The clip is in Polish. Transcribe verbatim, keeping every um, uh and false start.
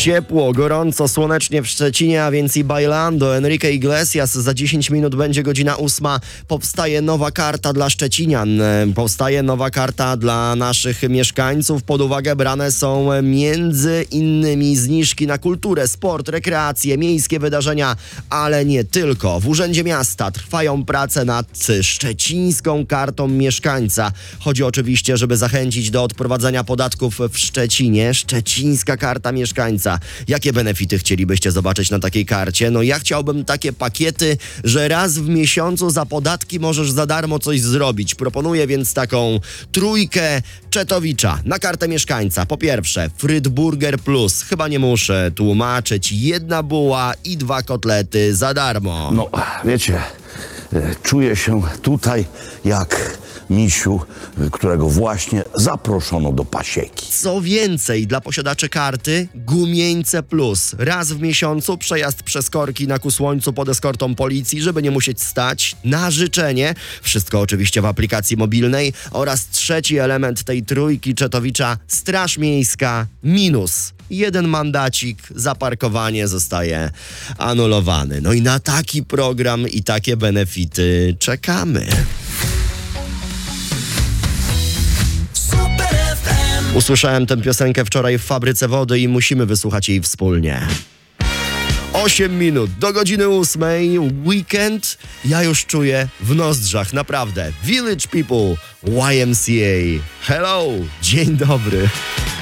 Ciepło, gorąco, słonecznie w Szczecinie, a więc i bailando. Enrique Iglesias, za dziesięć minut będzie godzina ósma. Powstaje nowa karta dla Szczecinian. Powstaje nowa karta dla naszych mieszkańców. Pod uwagę brane są między innymi zniżki na kulturę, sport, rekreację, miejskie wydarzenia, ale nie tylko. W Urzędzie Miasta trwają prace nad szczecińską kartą mieszkańca. Chodzi oczywiście, żeby zachęcić do odprowadzania podatków w Szczecinie. Szczecińska karta mieszkańca. Jakie benefity chcielibyście zobaczyć na takiej karcie? No ja chciałbym takie pakiety, że raz w miesiącu za podatki możesz za darmo coś zrobić. Proponuję więc taką trójkę Czetowicza na kartę mieszkańca. Po pierwsze, Frytburger Plus. Chyba nie muszę tłumaczyć. Jedna buła i dwa kotlety za darmo. No, wiecie, czuję się tutaj jak misiu, którego właśnie zaproszono do pasieki. Co więcej, dla posiadaczy karty Gumieńce Plus. Raz w miesiącu przejazd przez korki na ku słońcu pod eskortą policji, żeby nie musieć stać, na życzenie. Wszystko oczywiście w aplikacji mobilnej. Oraz trzeci element tej trójki Czetowicza, Straż Miejska minus. Jeden mandacik za parkowanie zostaje anulowany. No i na taki program i takie benefity czekamy. Usłyszałem tę piosenkę wczoraj w Fabryce Wody i musimy wysłuchać jej wspólnie. osiem minut do godziny ósmej, weekend, ja już czuję w nozdrzach, naprawdę. Village People, Y M C A. Hello, dzień dobry.